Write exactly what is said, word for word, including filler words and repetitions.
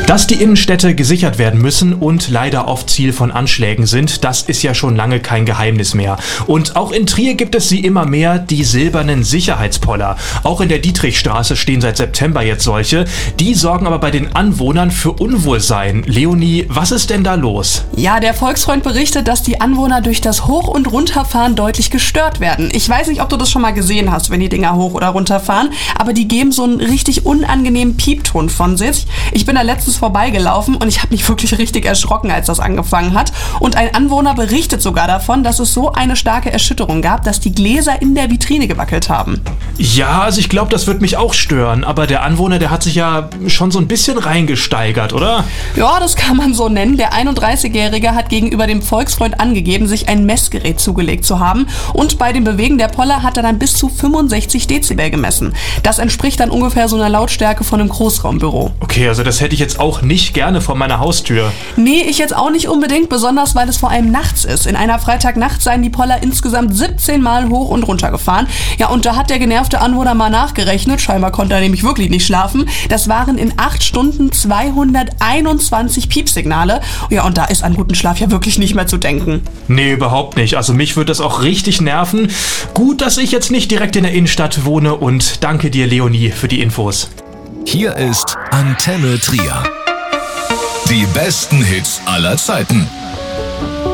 Dass die Innenstädte gesichert werden müssen und leider oft Ziel von Anschlägen sind, das ist ja schon lange kein Geheimnis mehr. Und auch in Trier gibt es sie immer mehr, die silbernen Sicherheitspoller. Auch in der Dietrichstraße stehen seit September jetzt solche. Die sorgen aber bei den Anwohnern für Unwohlsein. Leonie, was ist denn da los? Ja, der Volksfreund berichtet, dass die Anwohner durch das Hoch- und Runterfahren deutlich gestört werden. Ich weiß nicht, ob du das schon mal gesehen hast, wenn die Dinger hoch- oder runterfahren, aber die geben so einen richtig unangenehmen Piepton von sich. Ich bin da letztens vorbeigelaufen und ich habe mich wirklich richtig erschrocken, als das angefangen hat. Und ein Anwohner berichtet sogar davon, dass es so eine starke Erschütterung gab, dass die Gläser in der Vitrine gewackelt haben. Ja, also ich glaube, das wird mich auch stören. Aber der Anwohner, der hat sich ja schon so ein bisschen reingesteigert, oder? Ja, das kann man so nennen. Der einunddreißigjährige hat gegenüber dem Volksfreund angegeben, sich ein Messgerät zugelegt zu haben. Und bei dem Bewegen der Poller hat er dann bis zu fünfundsechzig Dezibel gemessen. Das entspricht dann ungefähr so einer Lautstärke von einem Großraumbüro. Okay, also das hätte ich jetzt auch nicht gerne vor meiner Haustür. Nee, ich jetzt auch nicht unbedingt, besonders weil es vor allem nachts ist. In einer Freitagnacht seien die Poller insgesamt siebzehn Mal hoch und runter gefahren. Ja, und da hat der genervte Anwohner mal nachgerechnet. Scheinbar konnte er nämlich wirklich nicht schlafen. Das waren in acht Stunden zweihunderteinundzwanzig Piepsignale. Ja, und da ist an guten Schlaf ja wirklich nicht mehr zu denken. Nee, überhaupt nicht. Also mich würde das auch richtig nerven. Gut, dass ich jetzt nicht direkt in der Innenstadt wohne und danke dir, Leonie, für die Infos. Hier ist Antenne Trier. Die besten Hits aller Zeiten.